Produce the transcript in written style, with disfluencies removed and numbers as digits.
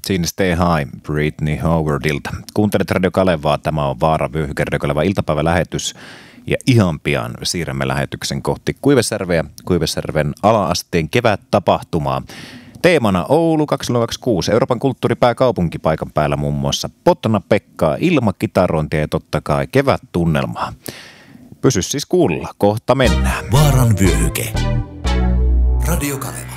Siinä Stay High Britney Howardilta. Kuuntelet Radio Kalevaa, tämä on Vaara vyöhyke, Radio Kaleva iltapäivälähetys. Ja ihan pian siirrämme lähetyksen kohti Kuivesjärveä, Kuivesjärven ala-asteen kevättapahtumaa. Teemana Oulu 2026, Euroopan kulttuuripääkaupunki paikan päällä muun muassa Potona Pekkaa, ilmakitarointia ja totta kai kevättunnelmaa. Pysy siis kuulla, kohta mennään. Vaaran vyöhyke. Radio Kaleva.